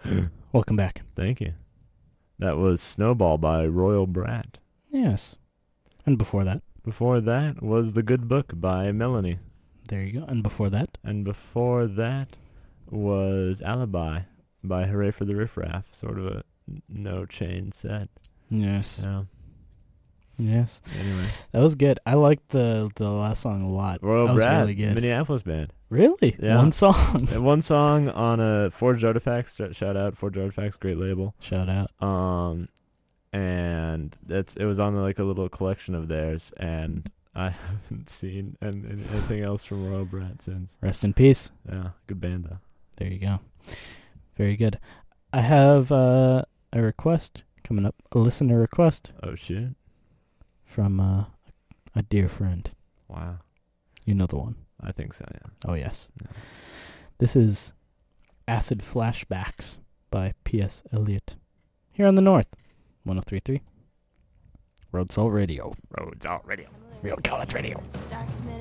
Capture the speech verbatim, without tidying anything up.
Welcome back. Thank you. That was Snowball by Royal Brat. Yes. And before that? Before that was The Good Book by Melanie. There you go. And before that? And before that was Alibi by Hooray for the Riff Raff. Sort of a no chain set. Yes. Yeah. Yes. Anyway. That was good. I liked the the last song a lot. Royal that was Brat, really good. Minneapolis band. Really? Yeah. One song? And one song on a Forged Artifacts. sh- Shout out Forged Artifacts, great label. Shout out. Um, and that's it was on like a little collection of theirs, and I haven't seen an, an- anything else from Royal Brat since. Rest in peace. Yeah, good band though. There you go. Very good. I have uh, a request coming up. A listener request Oh shit! from uh, a dear friend. Wow, You know the one. I think so. Yeah. Oh, yes. Yeah. This is Acid Flashbacks by P S. Eliot. Here on the North. one oh three point three. Road Salt Radio. Roads Out Radio. Real College Radio.